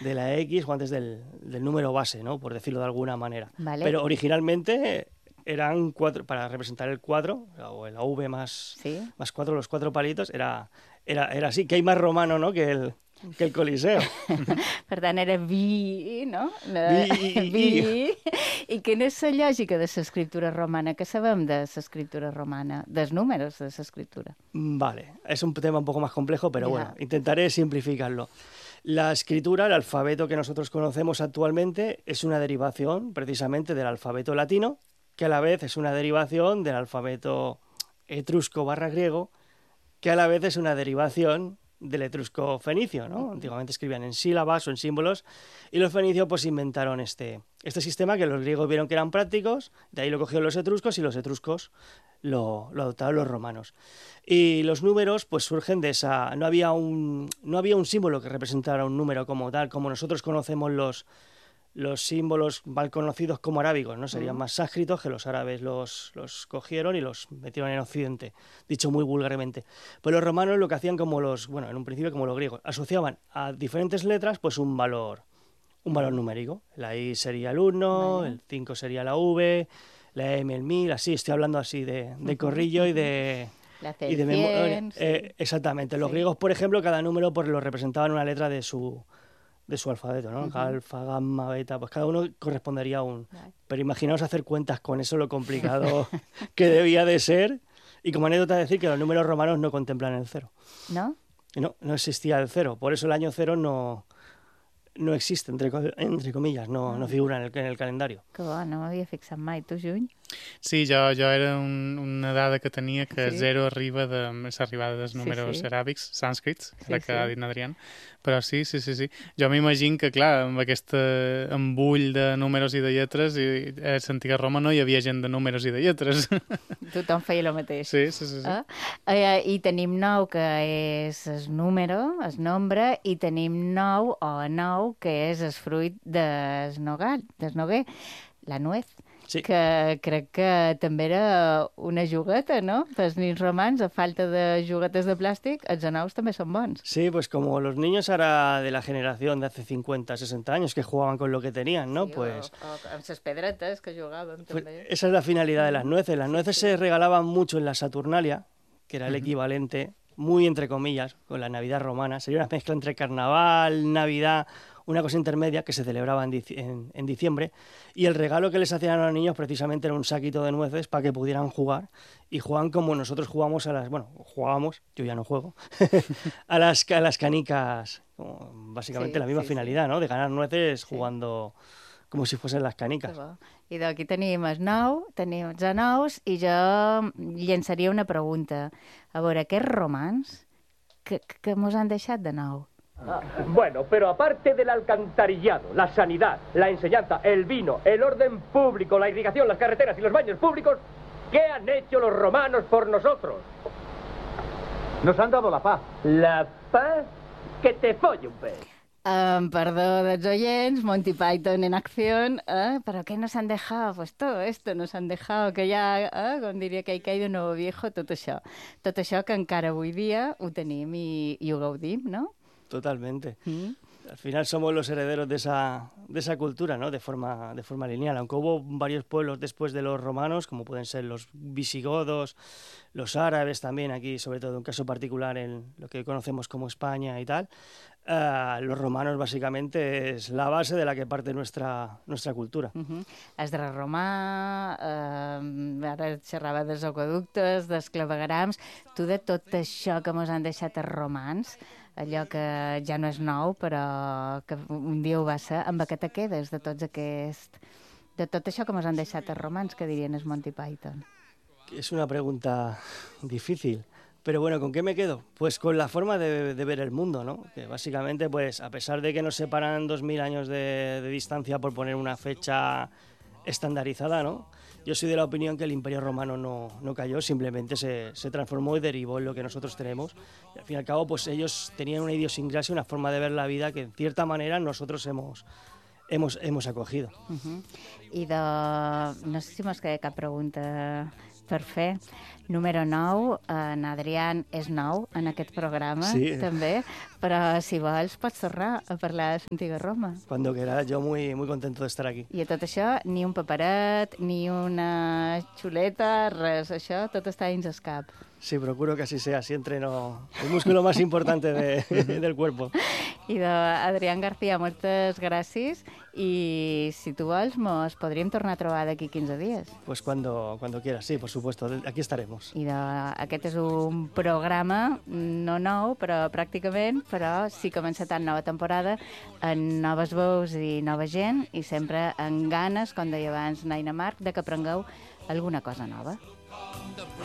de la X o antes del número base, ¿no? Por decirlo de alguna manera. Vale. Pero originalmente eran 4, para representar el 4, o la V más 4, los 4 palitos, era así, que hay más romano, ¿no? que el Coliseo. Per tant, era vi, no? Vi. I quina és la lògica de l'escriptura romana? Què sabem de l'escriptura romana? Dels números de l'escriptura? Vale, es un tema un poco más complejo, pero bueno, intentaré simplificarlo. La escritura, el alfabeto que nosotros conocemos actualmente, es una derivación precisamente del alfabeto latino, que a la vez es una derivación del alfabeto etrusco/griego, que a la vez es una derivación del etrusco fenicio, ¿no? Antiguamente escribían en sílabas o en símbolos, y los fenicios pues inventaron este sistema que los griegos vieron que eran prácticos, de ahí lo cogieron los etruscos y los etruscos lo adoptaron los romanos. Y los números pues surgen de esa... No había un símbolo que representara un número como tal, como nosotros conocemos los símbolos mal conocidos como arábigos, ¿no? Serían más sánscritos, que los árabes los cogieron y los metieron en Occidente, dicho muy vulgarmente. Pero los romanos lo que hacían en un principio como los griegos, asociaban a diferentes letras pues un valor numérico. La I sería el 1, el 5 sería la V, la M el 1000, así, estoy hablando así de corrillo y de... y de memoria. Exactamente. Los griegos, por ejemplo, cada número pues lo representaban una letra de su alfabeto, ¿no? Alfa, gamma, beta, pues cada uno correspondería a un... Pero imaginaos hacer cuentas con eso, lo complicado que debía de ser. Y como anécdota decir que los números romanos no contemplan el cero. ¿No? No existía el cero. Por eso el año cero no existe, entre comillas, no figura en el calendario. Que bo, no m'havia fixat mai. Tu, Juny? Sí, jo era una dada que tenia que zero arriba de l'arribada dels números aràbics, sànscrits, que ha dit n'Adrián. Però sí. Jo m'imagino que, clar, amb aquest embull de números i de lletres, a l'antiga Roma no hi havia gent de números i de lletres. Tothom feia el mateix. Sí. I tenim 9, que és el número, el nombre, i tenim 9, o 9, que és el fruit del noguer, la nuez. Sí. Que crec que també era una jugueta, ¿no? Els nins romans, a falta de juguetes de plàstic, els anous també són bons. Sí, pues como los niños ahora de la generación de hace 50, 60 años que jugaban con lo que tenían, ¿no? Sí, pues o amb les pedretes que jugaven també. Esa es la finalidad de las nueces. Las nueces se regalaban mucho en la Saturnalia, que era el equivalente, muy entre comillas, con la Navidad romana. Sería una mezcla entre carnaval, Navidad, una cosa intermedia que se celebraba en diciembre, y el regalo que les hacían a los niños precisamente era un saquito de nueces para que pudieran jugar, y juegan como nosotros jugamos jugábamos, yo ya no juego, a las canicas, básicamente la misma finalidad, ¿no? De ganar nueces jugando com si fossin les canicas. I d'aquí tenim els 9, tenim els anous, i jo llançaria una pregunta. A veure, aquests romans, que mos han deixat de nou? Bueno, pero aparte del alcantarillado, la sanidad, la enseñanza, el vino, el orden público, la irrigación, las carreteras y los baños públicos, ¿qué han hecho los romanos por nosotros? Nos han dado la paz. ¿La paz? Que te folle un pez. Perdó dels oyents, Monty Python en acción, pero ¿qué nos han dejado? Pues todo esto nos han dejado, que ja, com diria que hay de nuevo viejo, tot això que encara avui dia ho tenim i ho gaudim, no? Totalmente. Al final somos los herederos de esa cultura, ¿no? De forma lineal. Aunque hubo varios pueblos después de los romanos, como pueden ser los visigodos, los árabes también, aquí sobre todo un caso particular en lo que conocemos como España y tal, los romanos básicamente es la base de la que parte nuestra cultura. Els de Romà, ara xerrava dels aqueductes, dels claveguerams, tu de tot això que mos han deixat els romans, allò que ja no és nou, però que un dia ho va ser, amb què te quedes de tot això que mos han deixat els romans, que dirien els Monty Python? Es una pregunta difícil, pero bueno, ¿con qué me quedo? Pues con la forma de ver el mundo, ¿no? Que básicamente, pues a pesar de que nos separan 2000 años de distancia por poner una fecha estandarizada, ¿no? Yo soy de la opinión que el Imperio Romano no cayó, simplemente se transformó y derivó en lo que nosotros tenemos. Y al fin y al cabo, pues ellos tenían una idiosincrasia, una forma de ver la vida que en cierta manera nosotros hemos acogido. I no sé si mos queda cap pregunta per fer. Número 9, en Adrián és nou en aquest programa, sí. també, Però si vols pots tornar a parlar de l'antiga Roma. Cuando quieras, yo muy, muy contento de estar aquí. I a tot això, ni un paperet, ni una xuleta, res, això, tot està dins el cap. Sí, procuro que así sea, así entreno el músculo más importante del cuerpo. I Adrián García, moltes gràcies i si tu vols mos podríem tornar a trobar d'aquí 15 dies. Pues cuando quieras, sí, por supuesto, aquí estaremos. I aquest és un programa no nou, però pràcticament, però sí que comença tant nova temporada amb noves veus i nova gent i sempre amb ganes, com deia abans Naina Marc, de que aprengueu alguna cosa nova.